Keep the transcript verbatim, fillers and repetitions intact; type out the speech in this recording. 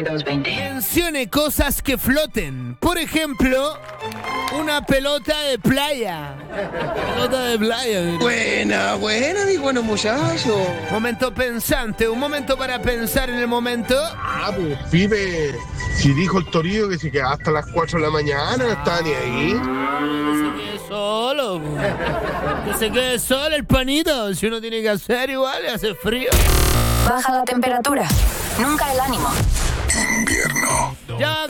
Mencione cosas que floten. Por ejemplo, una pelota de playa. Pelota de playa. Mira. Buena, buena, mi bueno muchacho. Momento pensante, un momento para pensar en el momento. Ah, pues, Pipe, si dijo el Torillo que se quedaba hasta las cuatro de la mañana, no estaba ni ahí. Que se quede solo. Que se quede solo el panito. Si uno tiene que hacer igual, hace frío. Baja la temperatura, nunca el ánimo. Invierno. Ya